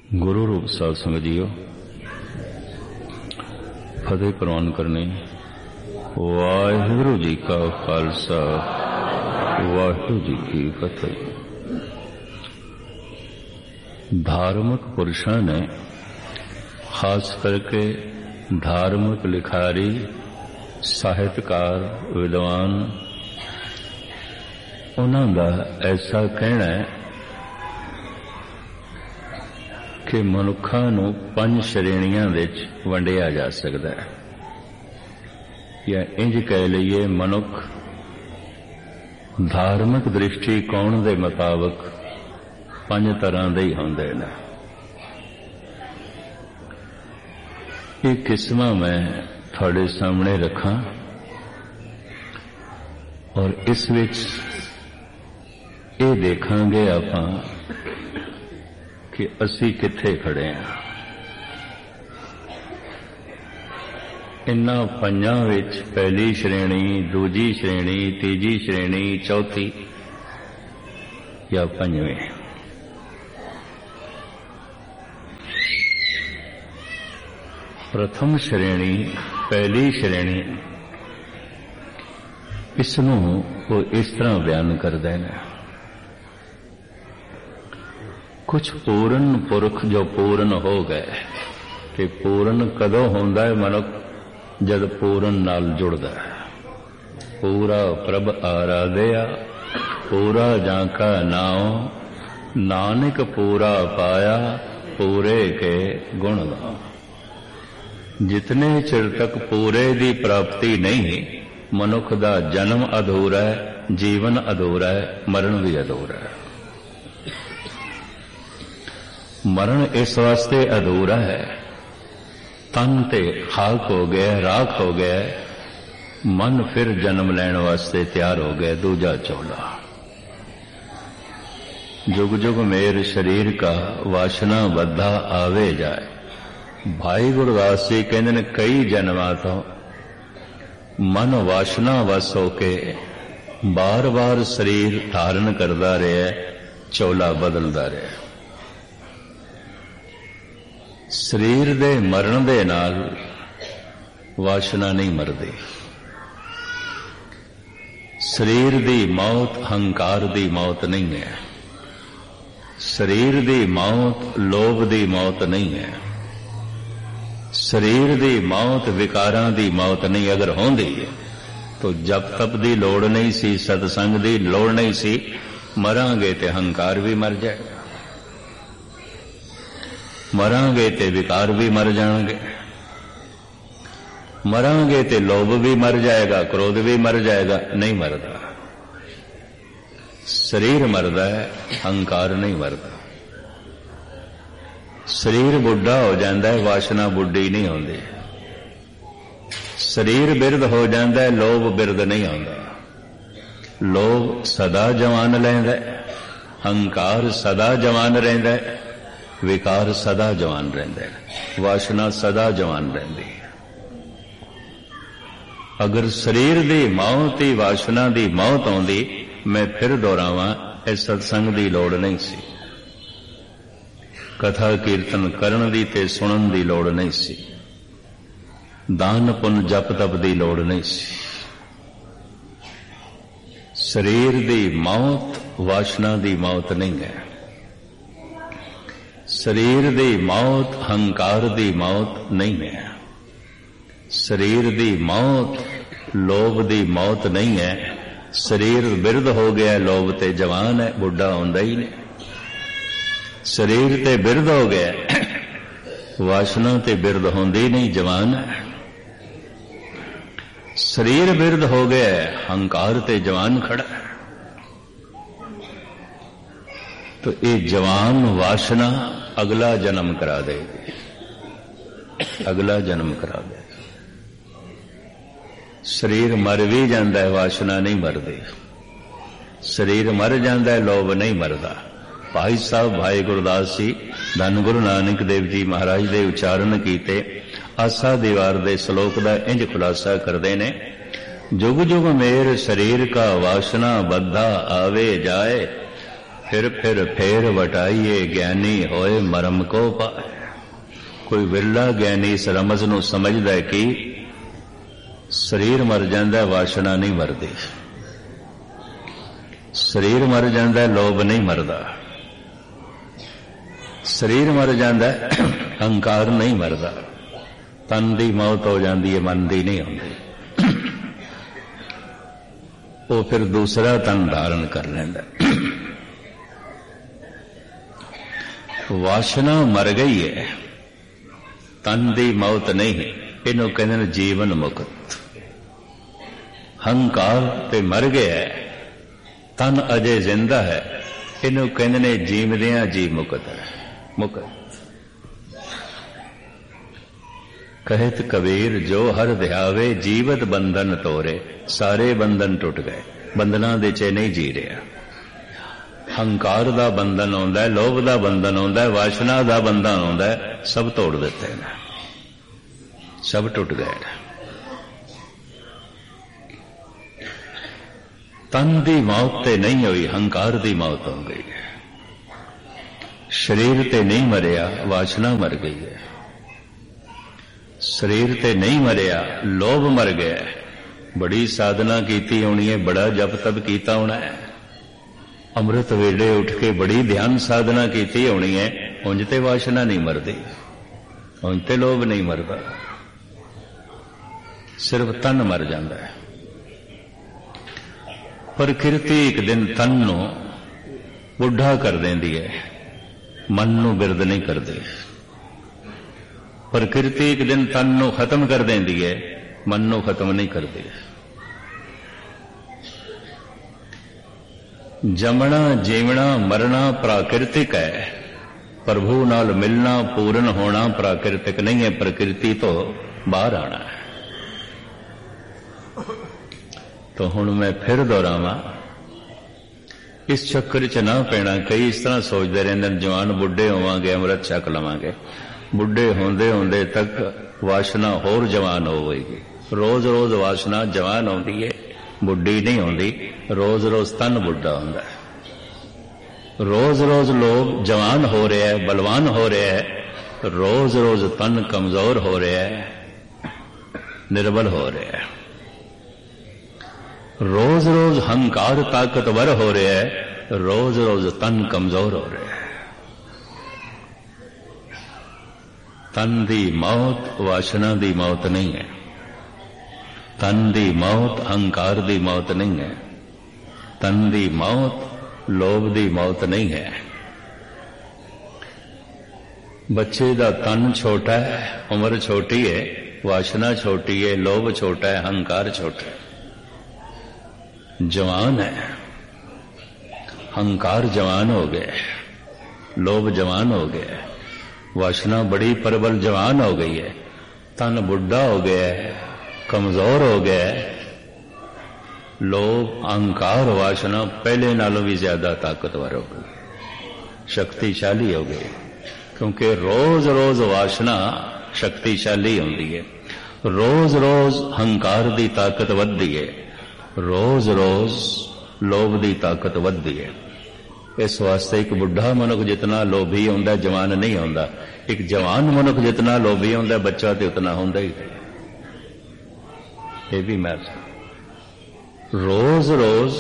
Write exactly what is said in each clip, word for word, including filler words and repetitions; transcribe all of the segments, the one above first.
गुरु रूप साध संगत जीओ, फतेह प्रवान करनी। वाहिगुरु जी का खालसा, वाहिगुरु जी की फतेह। धार्मिक पुरुषों ने, खास करके धार्मिक लिखारी, साहित्यकार, विद्वान, उन्हों का ऐसा कहना है कि मनुखा नूं पंज श्रेणियां विच वंडिया जा सकता है, या इंज कह लीए मनुख धार्मिक दृष्टिकोण के मुताबिक पंज तरह के ही होंदे ने। ये किस्मां मैं थोड़े सामने रखा और इस विच ये देखांगे आपां कि असी कित्थे खड़े हैं। इन्हां पंजां विच पहली श्रेणी, दूजी श्रेणी, तीजी श्रेणी, चौथी या पंजवीं। प्रथम श्रेणी, पहली श्रेणी, इसनूं वो इस तरह बयान करदे ने, कुछ पूर्ण पुरख जो पूर्ण हो गए। कि पूर्ण कदों होंदा है मनुख? जद पूर्ण नाल जुड़दा है। पूरा प्रभ आराधया, पूरा जाका नाओ, नानक पूरा पाया, पूरे के गुण गाओ। जितने चिर तक पूरे दी प्राप्ति नहीं, मनुख दा जन्म अधूरा है, जीवन अधूरा है, मरण भी अधूरा है। मरण इस वास्ते अधूरा है, तन ते खाक हो गया, राख हो गया, मन फिर जन्म लेने वास्ते तैयार हो गया, दूजा चौला। जुग जुग मेर शरीर का वासना बद्धा आवे जाए। भाई गुरदास जी कहते ने कई जन्मां तो मन वासना वस होके बार बार शरीर धारण करता रहा, चौला बदलता रहा। शरीर दे मरण दे नाल वासना नहीं मरदी। शरीर दी मौत हंकार दी मौत नहीं है। शरीर दी मौत लोभ दी मौत नहीं है। शरीर दी मौत विकारां दी मौत नहीं। अगर होंदी है तो जप तप दी लोड़ नहीं सी, सत्संग दी लोड़ नहीं सी। मरांगे ते हंकार भी मर जाएगा, मरांगे ते विकार भी मर जाएंगे, मरांगे ते लोभ भी मर जाएगा, क्रोध भी मर जाएगा। नहीं मरदा, शरीर मरदा है, हंकार नहीं मरदा। शरीर बुढ़ा हो जाता है, वासना बुढ़ी नहीं होती। शरीर बिरध हो जाता है, लोभ बिरध नहीं आता। लोभ सदा जवान लैंदा है, हंकार सदा जवान रहिंदा है, विकार सदा जवान रहिंदा है, वासना सदा जवान रहिंदी है। अगर शरीर दी मौत ही वासना दी मौत आउंदी, मैं फिर दोहरावां, इस सत्संग दी लोड़ नहीं सी। कथा कीर्तन करन दी ते सुनन दी लोड़ नहीं सी। दान पुन जप तप दी लोड़ नहीं सी। शरीर दी मौत वासना दी मौत नहीं है। शरीर दी मौत हंकार दी मौत नहीं है। शरीर दी मौत लोभ दी मौत नहीं है। शरीर बिरध हो गया, लोभ ते जवान है, बुढ़ा होंदा ही नहीं। शरीर ते बिरध हो गया, वासना ते बिरध होंदी नहीं, जवान है। शरीर बिरध हो गया, हंकार ते जवान खड़ा है। तो ये जवान वासना अगला जन्म करा देगी, अगला जन्म करा देगी। शरीर मर भी जाता है, वासना नहीं मरदी। शरीर मर जाता है, लोभ नहीं मरदा। भाई साहब भाई गुरदास जी धन गुरु नानक देव जी महाराज दे उच्चारण कीते आसा दीवार दे श्लोक दा इंज खुलासा करदे ने, जुग जुग मेर शरीर का वासना बद्धा आवे जाए, फिर फिर फेर वटाइए ज्ञानी होए मरम को पाए। कोई विरला ज्ञानी इस रमज नूं समझदा है कि शरीर मर जांदा, वासना नहीं मरदी। शरीर मर जांदा, लोभ नहीं मरदा। शरीर मर जांदा, अहंकार नहीं मरदा। तन दी मौत हो जाती है, मन दी नहीं होती। वो फिर दूसरा तन धारण कर लेंदा। वासना मर गई है, तन दी मौत नहीं। इनू कहते हैं जीवन मुक्त। हंकार ते मर गया है, तन अजे जिंदा है। इनू कहते हैं जीवदियां जी मुक्त है। मुक्त कहत कबीर जो हर ध्यावे जीवत बंधन तोरे। सारे बंधन टुट गए, बंधना दे च नहीं जी रहा। हंकार दा बंधन आउंदा है, लोभ दा बंधन आउंदा है, वासना दा बंधन आउंदा है, सब तोड़ दिते हैं, सब टुट गए। तन दी मौत ते नहीं हुई, हंकार दी मौत हो गई है। शरीर ते नहीं मरिया, वासना मर गई है। शरीर ते नहीं मरिया, लोभ मर गया। बड़ी साधना कीती होनी है, बड़ा जप तप कीता होना है, अमृत वेले उठ के बड़ी ध्यान साधना कीती होनी है। उंज ते वासना नहीं मरदी, उंज ते लोभ नहीं मरदा, सिर्फ तन मर जाता है। प्रकृति एक दिन तन नू बुढ़ा कर देंदी है, मन नू बिरद नहीं करदी। प्रकृति एक दिन तन नू खत्म कर देंदी है, मन नू खत्म नहीं करदी। जमना जीवना मरना प्राकृतिक है, प्रभु नाल मिलना पूर्ण होना प्राकृतिक नहीं है। प्रकृति तो बाहर आना है। तो हुण मैं फिर दोहरावां, इस चक्कर च ना पैना। कई इस तरह सोचते रहते जवान बुढ़े होवांगे, अमृत छक लवांगे। बुढ़े होंदे होंदे तक वासना होर जवान होवेगी। रोज रोज वासना जवान होंदी है, बुढ़ी नहीं होंदी। रोज रोज तन बुढ़ा होंदा है। रोज रोज लोग जवान हो रहे हैं, बलवान हो रहे हैं। रोज रोज तन कमजोर हो रहा है, निर्बल हो रहा है। रोज रोज हंकार ताकतवर हो रहा है, रोज रोज तन कमजोर हो रहा है। तन दी मौत वासना दी मौत नहीं है। तन दी मौत अहंकार दी मौत नहीं है। तन दी मौत लोभ दी मौत नहीं है। बच्चे दा तन छोटा है, उम्र छोटी है, वासना छोटी है, लोभ छोटा है, अहंकार छोटा है। जवान है, अहंकार जवान हो गया, लोभ जवान हो गया, वासना बड़ी प्रबल जवान हो गई है। तन बुढ़ा हो गया है, कमजोर हो गया है। लोभ अहंकार वासना पहले नालों भी ज्यादा ताकतवर हो गई, शक्तिशाली हो गई। क्योंकि रोज रोज वासना शक्तिशाली होती है, रोज रोज अहंकार की ताकत बढ़ती है, रोज रोज लोभ की ताकत बढ़ती है। इस वास्ते एक बुढ़ा मनुख जितना लोभी होंदा जवान नहीं होंदा। एक जवान मनुख जितना लोभी होंदा बच्चा तो उतना होंदा ही। ये भी मैं रोज रोज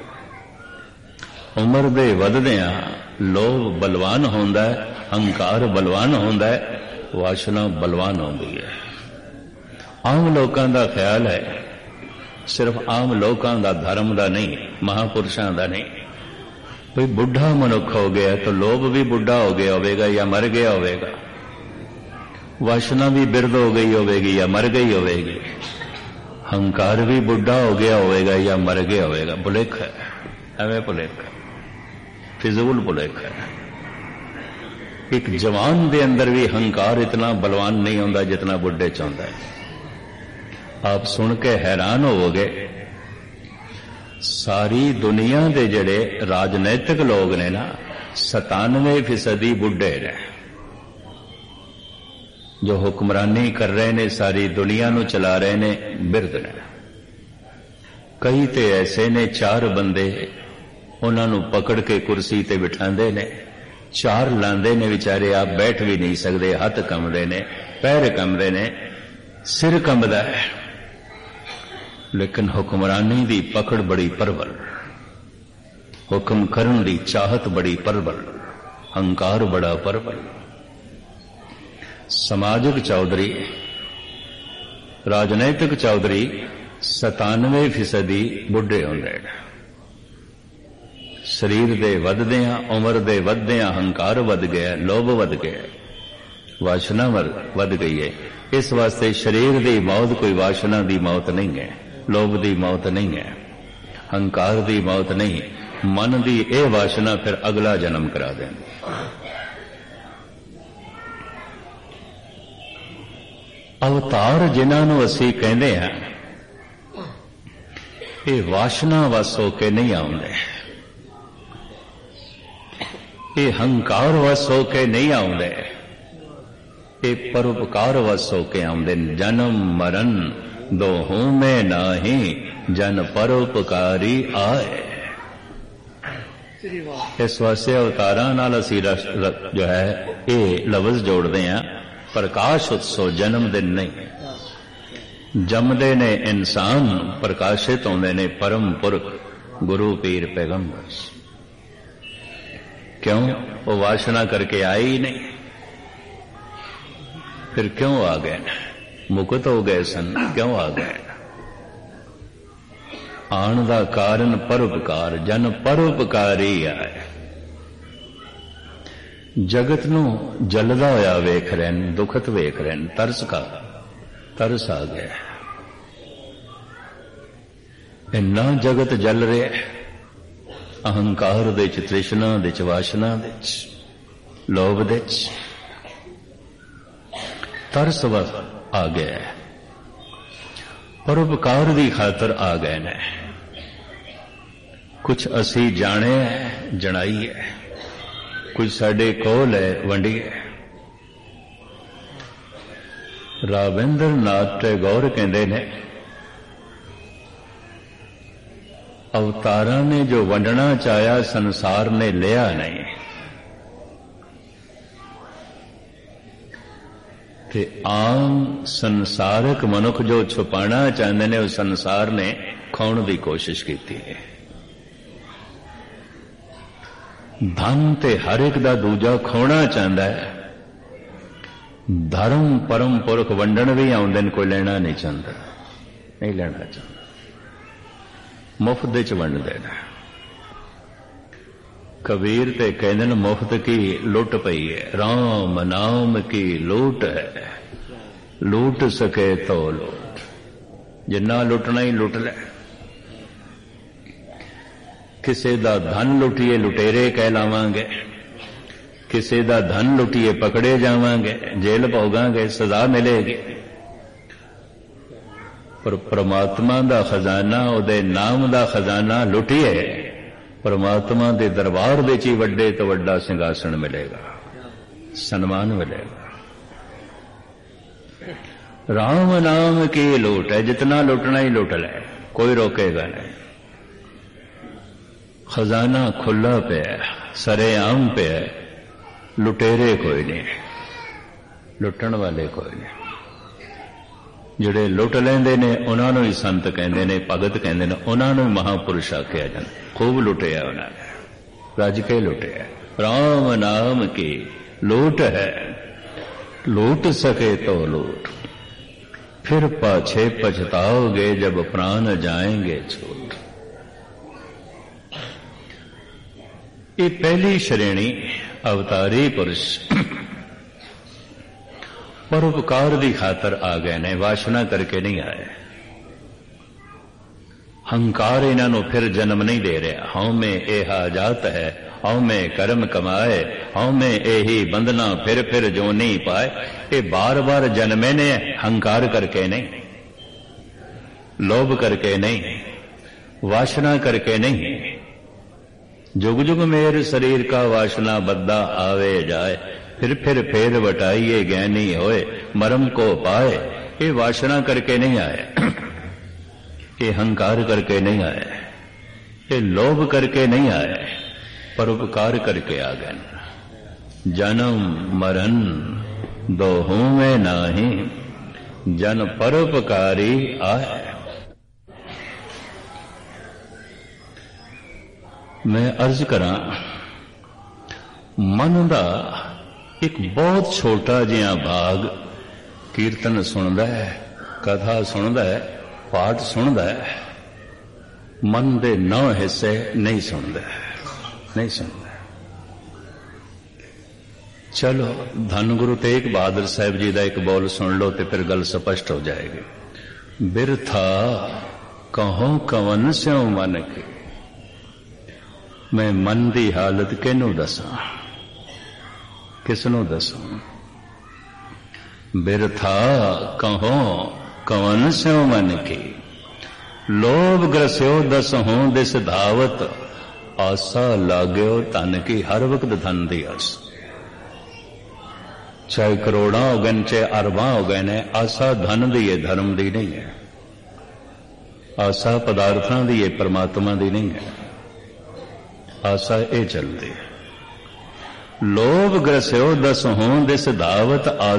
उम्र दे वधदियां लोभ बलवान होंदा है, अहंकार बलवान होंदा है, वासना बलवान होंदी है। आम लोगों का ख्याल है, सिर्फ आम लोगों का, धर्म का नहीं, महापुरुषों का नहीं। भाई बुढ़ा मनुख हो गया तो लोभ भी बुढ़ा हो गया होगा या मर गया होगा, वासना भी बिरद हो गई होगी या मर गई होगी, अहंकार भी बुढ़ा हो गया होगा या मर गया होगा। भुलेख है, एवं भुलेख, फिजूल भुलेख है। एक जवान दे अंदर भी अहंकार इतना बलवान नहीं होता जितना बुढ़े च होंदा है। आप सुन के हैरान होवोगे, सारी दुनिया दे जड़े राजनैतिक लोग ने ना सतानवे फीसदी बुढ़े ने, जो हुक्मरानी कर रहे ने, सारी दुनिया नू चला रहे ने, बिरद ने। कई ते ऐसे ने चार बंदे ਉਹਨਾਂ ਨੂੰ ਪਕੜ ਕੇ ਕੁਰਸੀ ਤੇ ਬਿਠਾਉਂਦੇ ਨੇ, ਚਾਰ ਲਾਉਂਦੇ ਨੇ, ਵਿਚਾਰੇ ਆਪ ਬੈਠ ਵੀ ਨਹੀਂ ਸਕਦੇ, ਹੱਥ ਕੰਬਦੇ ਨੇ, ਪੈਰ ਕੰਬਦੇ ਨੇ, ਸਿਰ ਕੰਬਦਾ ਹੈ। ਲੇਕਿਨ ਹੁਕਮਰਾਨੀ ਦੀ ਪਕੜ ਬੜੀ ਪ੍ਰਬਲ, ਹੁਕਮ ਕਰਨ ਦੀ ਚਾਹਤ ਬੜੀ ਪ੍ਰਬਲ, ਹੰਕਾਰ ਬੜਾ ਪ੍ਰਬਲ। ਸਮਾਜਿਕ ਚੌਧਰੀ, ਰਾਜਨੀਤਿਕ ਚੌਧਰੀ ਸਤਾਨਵੇਂ ਫੀਸਦੀ ਬੁੱਢੇ ਹੁੰਦੇ ਨੇ। ਸਰੀਰ ਦੇ ਵੱਧਦਿਆਂ, ਉਮਰ ਦੇ ਵੱਧਦਿਆਂ ਹੰਕਾਰ ਵੱਧ ਗਿਆ, ਲੋਭ ਵੱਧ ਗਿਆ, ਵਾਸ਼ਨਾ ਵੱਧ ਗਈ ਹੈ। ਇਸ ਵਾਸਤੇ ਸਰੀਰ ਦੀ ਮੌਤ ਕੋਈ ਵਾਸ਼ਨਾ ਦੀ ਮੌਤ ਨਹੀਂ ਹੈ, ਲੋਭ ਦੀ ਮੌਤ ਨਹੀਂ ਹੈ, ਹੰਕਾਰ ਦੀ ਮੌਤ ਨਹੀਂ। ਮਨ ਦੀ ਇਹ ਵਾਸ਼ਨਾ ਫਿਰ ਅਗਲਾ ਜਨਮ ਕਰਾ ਦਿੰਦੀ। ਅਵਤਾਰ ਜਿਨ੍ਹਾਂ ਨੂੰ ਅਸੀਂ ਕਹਿੰਦੇ ਹਾਂ, ਇਹ ਵਾਸ਼ਨਾ ਵਸ ਹੋ ਕੇ ਨਹੀਂ ਆਉਂਦੇ, ਇਹ ਹੰਕਾਰ ਵਸ ਹੋ ਕੇ ਨਹੀਂ ਆਉਂਦੇ, ਇਹ ਪਰਉਪਕਾਰ ਵਸ ਹੋ ਕੇ ਆਉਂਦੇ ਨੇ। ਜਨਮ ਮਰਨ ਦੋਹੋਂ ਮੈਂ ਨਾਹੀ, ਜਨ ਪਰਉਪਕਾਰੀ ਆਏ। ਇਸ ਵਾਸਤੇ ਅਵਤਾਰਾਂ ਨਾਲ ਅਸੀਂ ਜੋ ਹੈ ਇਹ ਲਫ਼ਜ਼ ਜੋੜਦੇ ਹਾਂ, ਪ੍ਰਕਾਸ਼ ਉਤਸਵ, ਜਨਮ ਦਿਨ ਨਹੀਂ। ਜੰਮਦੇ ਨੇ ਇਨਸਾਨ, ਪ੍ਰਕਾਸ਼ਿਤ ਹੁੰਦੇ ਨੇ ਪਰਮ ਪੁਰਖ, ਗੁਰੂ ਪੀਰ ਪੈਗੰਬਰ। ਕਿਉਂ? ਉਹ ਵਾਸ਼ਨਾ ਕਰਕੇ ਆਏ ਹੀ ਨਹੀਂ, ਫਿਰ ਕਿਉਂ ਆ ਗਏ? ਮੁਕਤ ਹੋ ਗਏ ਸਨ, ਕਿਉਂ ਆ ਗਏ? ਆਣ ਦਾ ਕਾਰਨ ਪਰਉਪਕਾਰ, ਜਨ ਪਰਉਪਕਾਰੀ ਆਏ। ਜਗਤ ਨੂੰ ਜਲਦਾ ਹੋਇਆ ਵੇਖ ਰਹੇ ਨੇ, ਦੁਖਤ ਵੇਖ ਰਹੇ ਨੇ, ਤਰਸ ਕਾ ਤਰਸ ਆ ਗਿਆ। ਇੰਨਾ ਜਗਤ ਜਲ ਰਿਹਾ, ਅਹੰਕਾਰ ਦੇ ਚ, ਤ੍ਰਿਸ਼ਨਾ ਦੇ ਚ, ਵਾਸ਼ਨਾ ਦੇ ਚ, ਲੋਭ ਦੇ ਚ, ਤਰਸ ਵਸ ਆ ਗਿਆ। ਪਰਉਪਕਾਰ ਦੀ ਖਾਤਰ ਆ ਗਏ ਨੇ। ਕੁਛ ਅਸੀਂ ਜਾਣੇ ਜਣਾਈ ਹੈ, ਕੁਝ ਸਾਡੇ ਕੋਲ ਹੈ, ਵੰਡੀਏ। ਰਾਬਿੰਦਰ ਨਾਥ ਟੈਗੋਰ ਕਹਿੰਦੇ ਨੇ, ਅਵਤਾਰਾਂ ਨੇ ਜੋ ਵੰਡਣਾ ਚਾਹਿਆ, ਸੰਸਾਰ ਨੇ ਲਿਆ ਨਹੀਂ, ਤੇ ਆਮ ਸੰਸਾਰਕ ਮਨੁੱਖ ਜੋ ਛੁਪਾਣਾ ਚਾਹੁੰਦੇ ਨੇ, ਉਹ ਸੰਸਾਰ ਨੇ ਖਾਣ ਦੀ ਕੋਸ਼ਿਸ਼ ਕੀਤੀ ਹੈ। ਧਨ ਤੇ ਹਰ ਇੱਕ ਦਾ ਦੂਜਾ ਖੋਣਾ ਚਾਹੁੰਦਾ ਹੈ। ਧਰਮ ਪਰਮ ਪੁਰਖ ਵੰਡਣ ਵੀ ਆਉਂਦੇ ਨੇ, ਕੋਈ ਲੈਣਾ ਨਹੀਂ ਚਾਹੁੰਦਾ, ਨਹੀਂ ਲੈਣਾ ਚਾਹੁੰਦਾ, ਮੁਫਤ ਦੇ ਚ ਵੰਡਦੇ ਨੇ। ਕਬੀਰ ਤੇ ਕਹਿੰਦੇ ਨੇ, ਮੁਫਤ ਕੀ ਲੁੱਟ ਪਈ ਹੈ, ਰਾਮ ਨਾਮ ਕੀ ਲੂਟ ਹੈ, ਲੂਟ ਸਕੇ ਤੋ ਲੂਟ। ਜਿੰਨਾ ਲੁੱਟਣਾ ਹੀ ਲੁੱਟ ਲੈ। ਕਿਸੇ ਦਾ ਧਨ ਲੁੱਟੀਏ ਲੁਟੇਰੇ ਕਹਿਲਾਵਾਂਗੇ, ਕਿਸੇ ਦਾ ਧਨ ਲੁੱਟੀਏ ਪਕੜੇ ਜਾਵਾਂਗੇ, ਜੇਲ੍ਹ ਭੋਗਾਂਗੇ, ਸਜ਼ਾ ਮਿਲੇਗੀ। ਪਰ ਪ੍ਰਮਾਤਮਾ ਦਾ ਖਜ਼ਾਨਾ, ਉਹਦੇ ਨਾਮ ਦਾ ਖਜ਼ਾਨਾ ਲੁੱਟੀਏ, ਪ੍ਰਮਾਤਮਾ ਦੇ ਦਰਬਾਰ ਵਿੱਚ ਹੀ ਵੱਡੇ ਤੋਂ ਵੱਡਾ ਸਿੰਘਾਸਣ ਮਿਲੇਗਾ, ਸਨਮਾਨ ਮਿਲੇਗਾ। ਰਾਮ ਨਾਮ ਕੀ ਲੂਟ ਹੈ, ਜਿਤਨਾ ਲੁੱਟਣਾ ਹੀ ਲੁੱਟ ਲੈ, ਕੋਈ ਰੋਕੇਗਾ ਨਹੀਂ। ਖਜ਼ਾਨਾ ਖੁੱਲਾ ਪਿਆ, ਸਰੇਆਮ ਪਿਆ, ਲੁਟੇਰੇ ਕੋਈ ਨਹੀਂ, ਲੁੱਟਣ ਵਾਲੇ ਕੋਈ ਨਹੀਂ। ਜਿਹੜੇ ਲੁੱਟ ਲੈਂਦੇ ਨੇ ਉਹਨਾਂ ਨੂੰ ਹੀ ਸੰਤ ਕਹਿੰਦੇ ਨੇ, ਭਗਤ ਕਹਿੰਦੇ ਨੇ, ਉਹਨਾਂ ਨੂੰ ਮਹਾਂਪੁਰਸ਼ ਆਖਿਆ ਜਾਂਦਾ। ਖੂਬ ਲੁੱਟਿਆ ਉਹਨਾਂ ਨੇ, ਰੱਜ ਕੇ ਲੁੱਟਿਆ। ਰਾਮ ਨਾਮ ਕੀ ਲੂਟ ਹੈ, ਲੂਟ ਸਕੇ ਤੋ ਲੂਟ, फिर पाछे पछताओगे जब प्राण जाएंगे छूट। ये पहली श्रेणी अवतारी पुरुष परोपकार की खातर आ गए ने, वासना करके नहीं आए। हंकार इन्हों फिर जन्म नहीं दे रहा। हौं में एहा जात है, हौं में कर्म कमाए, हौं में यही बंधना फिर फिर जो नहीं पाए। ये बार बार जन्मे ने, हंकार करके नहीं, लोभ करके नहीं, वासना करके नहीं। जुग जुग मेर शरीर का वासना बद्दा आवे जाए, फिर फिर फेर बटाइए ज्ञानी होए, मरम को पाए। ये वासना करके नहीं आए, ये हंकार करके नहीं आए, ये लोभ करके नहीं आए, परोपकार करके आ गए। जन्म मरण दोहों में नाही, जन परोपकारी आए। मैं अर्ज करा, मन का एक बहुत छोटा जिहा भाग कीर्तन सुनदा है, कथा सुनदा है, पाठ सुनदा है, मन दे नौ हिस्से नहीं सुनदा, नहीं सुनदा। चलो धन गुरु तेग बहादुर साहब जी का एक बोल सुन लो तो फिर गल स्पष्ट हो जाएगी। बिरथा कहो कवन स्यों मन के, मैं मन की हालत किनू दसा, किसनू दसा। बिरथा कहो कवन स्यों मन के, लोभ ग्रस्यो दस हों दिस धावत, आसा लाग्यो धन की हर वक्त धन दी आस। चाहे करोड़ा हो गए चाहे अरबा हो गए ने, आसा धन दी है, धर्म दी नहीं है। आसा पदार्थां दी है, परमात्मा दी नहीं है। आसा ये चलती है। लोभ ग्रस्यो दस हों दिस धावत, आसा